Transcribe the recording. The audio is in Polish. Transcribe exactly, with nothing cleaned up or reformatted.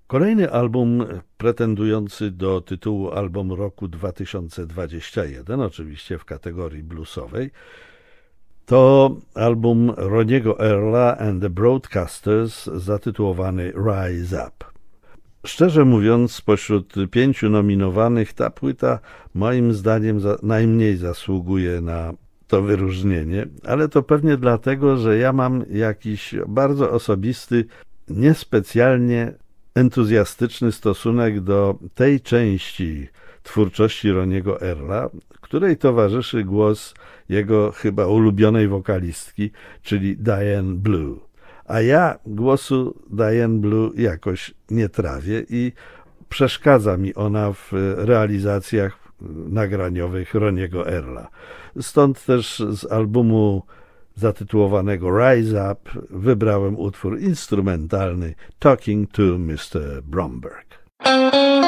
Kolejny album pretendujący do tytułu Album Roku dwa tysiące dwudziesty pierwszy, oczywiście w kategorii bluesowej, to album Ronniego Earla and the Broadcasters zatytułowany Rise Up. Szczerze mówiąc, spośród pięciu nominowanych ta płyta moim zdaniem za, najmniej zasługuje na to wyróżnienie, ale to pewnie dlatego, że ja mam jakiś bardzo osobisty, niespecjalnie entuzjastyczny stosunek do tej części twórczości Ronniego Earla, której towarzyszy głos jego chyba ulubionej wokalistki, czyli Diane Blue. A ja głosu Diane Blue jakoś nie trawię i przeszkadza mi ona w realizacjach nagraniowych Ronniego Earla. Stąd też z albumu zatytułowanego Rise Up wybrałem utwór instrumentalny Talking to mister Bromberg.